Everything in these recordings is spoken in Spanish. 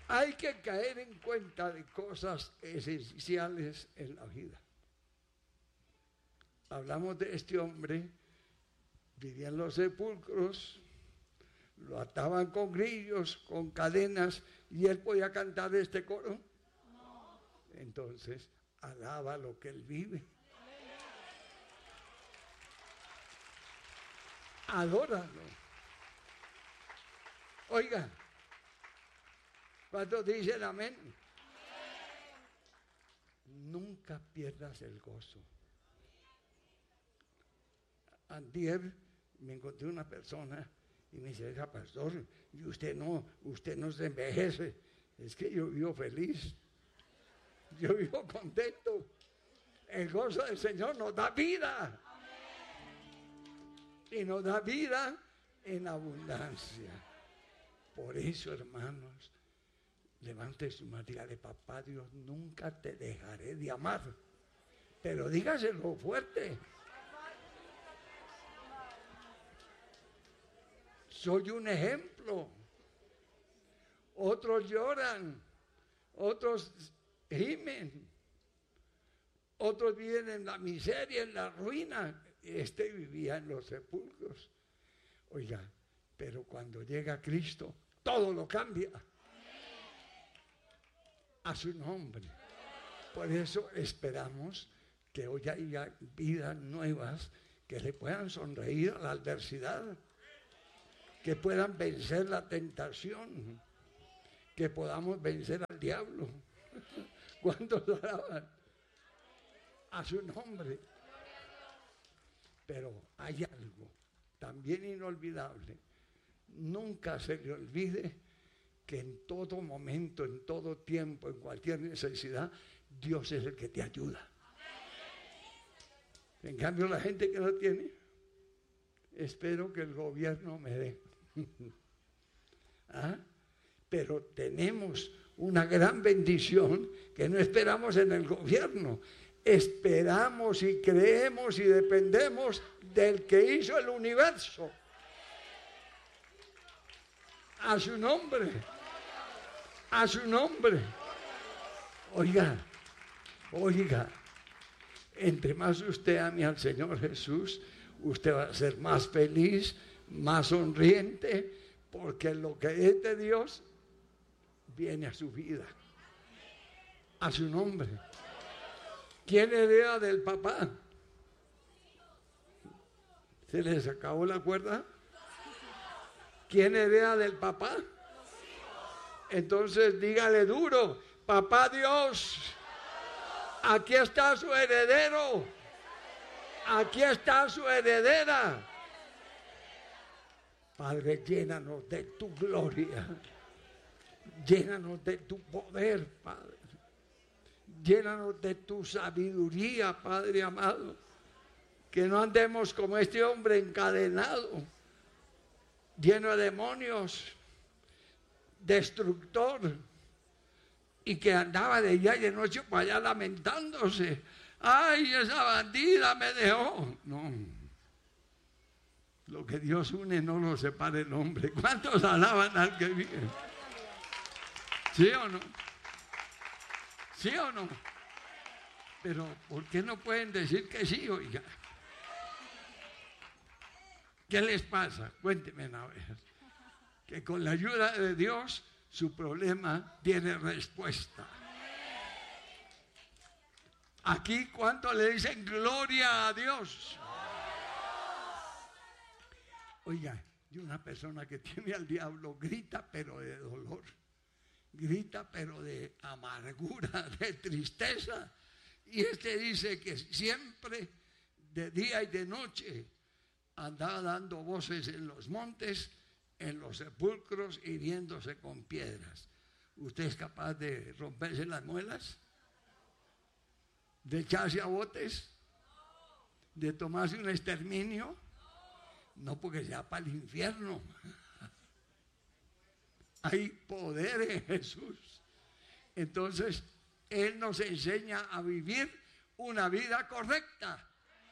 Hay que caer en cuenta de cosas esenciales en la vida. Hablamos de este hombre, vivía en los sepulcros, lo ataban con grillos, con cadenas, y él podía cantar este coro. Entonces, alaba lo que él vive. Adóralo. Oiga, ¿cuántos dicen amén? Nunca pierdas el gozo. Antier me encontré una persona y me dice, oiga, pastor, y usted no se envejece. Es que yo vivo feliz, yo vivo contento. El gozo del Señor nos da vida. Y nos da vida en abundancia. Por eso, hermanos, levante su mano y dígale, papá Dios, nunca te dejaré de amar. Pero dígaselo fuerte. Soy un ejemplo. Otros lloran, otros gimen, otros viven en la miseria, en la ruina. Este vivía en los sepulcros. Oiga, pero cuando llega Cristo, todo lo cambia. A su nombre. Por eso esperamos que hoy haya vidas nuevas que le puedan sonreír a la adversidad, que puedan vencer la tentación, que podamos vencer al diablo. ¿Cuántos alaban? A su nombre. Pero hay algo también inolvidable. Nunca se le olvide que en todo momento, en todo tiempo, en cualquier necesidad, Dios es el que te ayuda. En cambio, la gente que no tiene, espero que el gobierno me dé. ¿Ah? Pero tenemos una gran bendición que no esperamos en el gobierno. Esperamos y creemos y dependemos del que hizo el universo. A su nombre. A su nombre. Oiga, entre más usted ame al Señor Jesús, usted va a ser más feliz, más sonriente, porque lo que es de Dios viene a su vida. A su nombre. ¿Quién hereda del papá? ¿Se les acabó la cuerda? ¿Quién hereda del papá? Entonces dígale duro, papá Dios, aquí está su heredero, aquí está su heredera. Padre, llénanos de tu gloria, llénanos de tu poder, Padre. Llénanos de tu sabiduría, Padre amado. Que no andemos como este hombre encadenado, lleno de demonios, destructor, y que andaba de día y de noche para allá lamentándose. ¡Ay, esa bandida me dejó! No. Lo que Dios une no lo separa el hombre. ¿Cuántos alaban al que vive? ¿Sí o no? ¿Sí o no? Pero ¿por qué no pueden decir que sí, oiga? ¿Qué les pasa? Cuéntenme a ver. Que con la ayuda de Dios su problema tiene respuesta. Aquí, ¿cuánto le dicen gloria a Dios? Oiga, y una persona que tiene al diablo grita pero de dolor. Grita pero de amargura, de tristeza. Y este dice que siempre, de día y de noche, andaba dando voces en los montes, en los sepulcros, hiriéndose con piedras. ¿Usted es capaz de romperse las muelas? ¿De echarse a botes? ¿De tomarse un exterminio? No, porque sea para el infierno. Hay poder en Jesús. Entonces, Él nos enseña a vivir una vida correcta.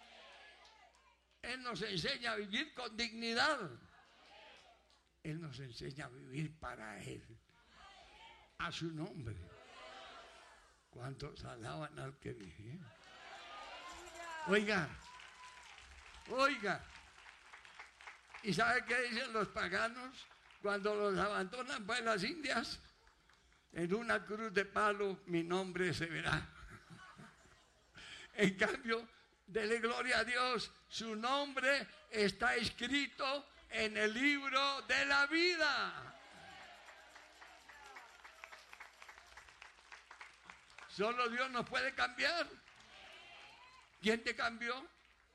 Él nos enseña a vivir con dignidad. Él nos enseña a vivir para Él. a su nombre. ¿Cuántos alaban al que vive? Oiga, oiga. ¿Y sabe qué dicen los paganos cuando los abandonan para las Indias? En una cruz de palo mi nombre se verá. En cambio, dele gloria a Dios, su nombre está escrito en el libro de la vida. Solo Dios nos puede cambiar. ¿Quién te cambió?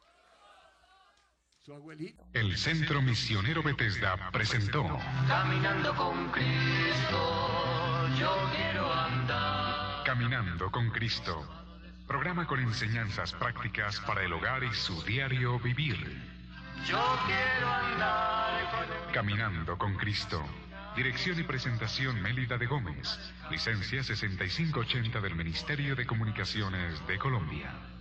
Su abuelito. El Centro Misionero Bethesda presentó Caminando con Cristo, yo quiero andar. Caminando con Cristo, programa con enseñanzas prácticas para el hogar y su diario vivir. Yo quiero andar. Caminando con Cristo. Dirección y presentación Mélida de Gómez. Licencia 6580 del Ministerio de Comunicaciones de Colombia.